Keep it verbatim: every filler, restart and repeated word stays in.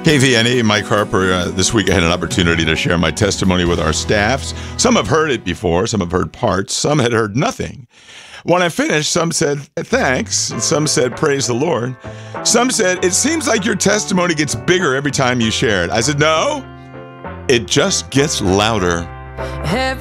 K V N E, Mike Harper. Uh, this week I had an opportunity to share my testimony with our staffs. Some have heard it before, some have heard parts, some had heard nothing. When I finished, some said, thanks, and some said, praise the Lord. Some said, it seems like your testimony gets bigger every time you share it. I said, no, it just gets louder.